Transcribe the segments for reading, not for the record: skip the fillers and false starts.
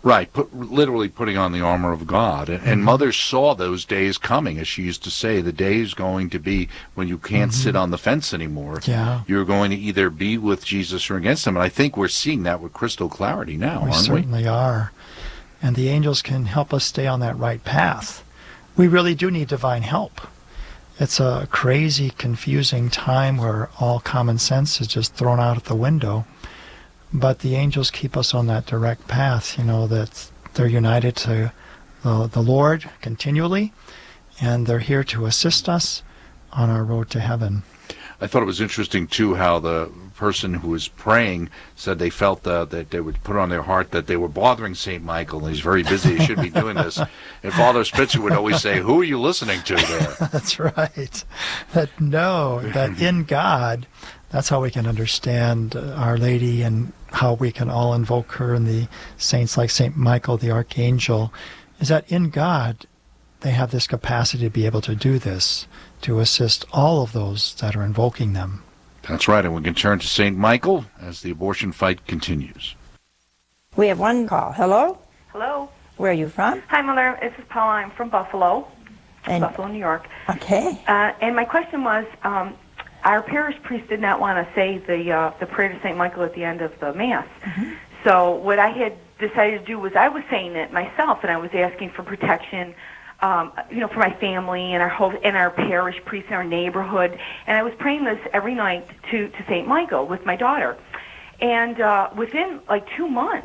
Right, literally putting on the armor of God. And Mother saw those days coming, as she used to say. The day is going to be when you can't sit on the fence anymore. Yeah. You're going to either be with Jesus or against him. And I think we're seeing that with crystal clarity now, aren't we? We certainly are. And the angels can help us stay on that right path. We really do need divine help. It's a crazy, confusing time where all common sense is just thrown out of the window. But the angels keep us on that direct path, that they're united to the Lord continually, and they're here to assist us on our road to heaven. I thought it was interesting, too, how the person who was praying said they felt that they would put on their heart that they were bothering St. Michael. He's very busy. He should be doing this. And Father Spitzer would always say, who are you listening to there? That's right. That in God, that's how we can understand Our Lady and how we can all invoke her and the saints like St. Michael the Archangel, is that in God they have this capacity to be able to do this, to assist all of those that are invoking them. That's right, and we can turn to St. Michael as the abortion fight continues. We have one call. Hello? Hello. Where are you from? Hi, Mother. This is Paula. I'm from Buffalo, New York. Okay. And my question was, our parish priest did not want to say the prayer to St. Michael at the end of the Mass. Mm-hmm. So what I had decided to do was I was saying it myself, and I was asking for protection, for my family and our parish priest in our neighborhood. And I was praying this every night to St. Michael with my daughter. And within 2 months,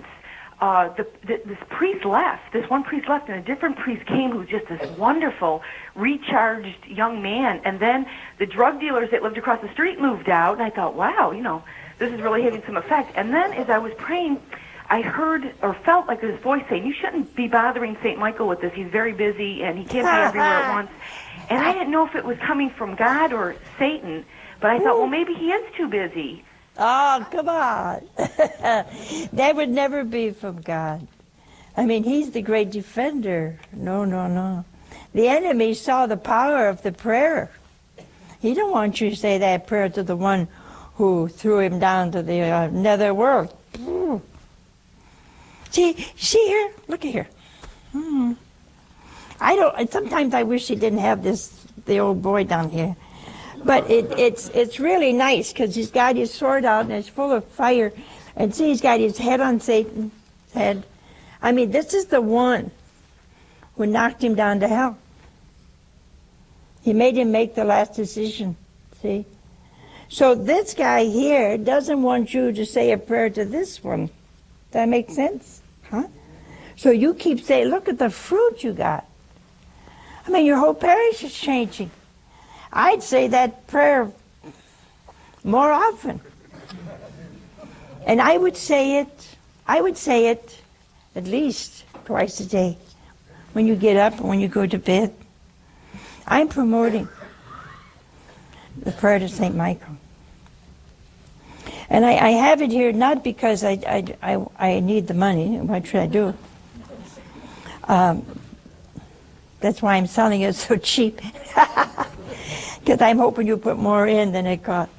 this priest left. This one priest left, and a different priest came who was just this wonderful, recharged young man. And then the drug dealers that lived across the street moved out, and I thought, wow, this is really having some effect. And then as I was praying, I heard or felt like this voice saying, you shouldn't be bothering St. Michael with this. He's very busy, and he can't be everywhere at once. And I didn't know if it was coming from God or Satan, but I thought, well, maybe he is too busy. Oh, come on. That would never be from God. I mean, he's the great defender. No, no, no. The enemy saw the power of the prayer. He don't want you to say that prayer to the one who threw him down to the nether world. See here? Look at here. Sometimes I wish he didn't have the old boy down here. But it's really nice because he's got his sword out and it's full of fire. And see, he's got his head on Satan's head. I mean, this is the one who knocked him down to hell. He made him make the last decision, see? So this guy here doesn't want you to say a prayer to this one. That makes sense? Huh? So you keep saying, look at the fruit you got. I mean, your whole parish is changing. I'd say that prayer more often. And I would say it at least twice a day. When you get up and when you go to bed. I'm promoting the prayer to St. Michael. And I have it here not because I need the money. What should I do? That's why I'm selling it so cheap. Because I'm hoping you put more in than it cost.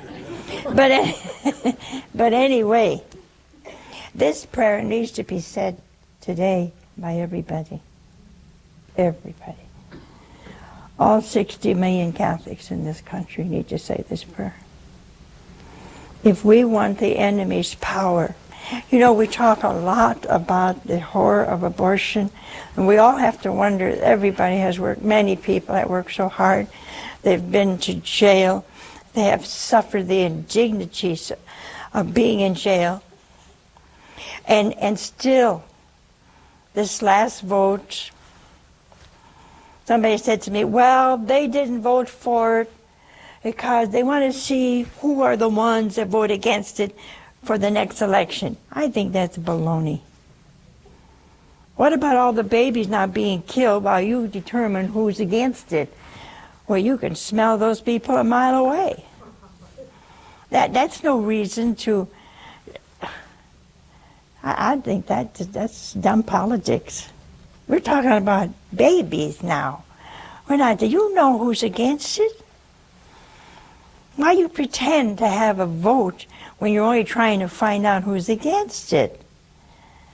But anyway, this prayer needs to be said today by everybody. Everybody. All 60 million Catholics in this country need to say this prayer. If we want the enemy's power. We talk a lot about the horror of abortion, and we all have to wonder, everybody has worked, many people that work so hard. They've been to jail. They have suffered the indignities of being in jail. And still, this last vote, somebody said to me, well, they didn't vote for it because they want to see who are the ones that vote against it for the next election. I think that's baloney. What about all the babies not being killed while you determine who's against it? Well, you can smell those people a mile away. That's no reason to... I think that's dumb politics. We're talking about babies now. We're not... Do you know who's against it? Why you pretend to have a vote when you're only trying to find out who's against it?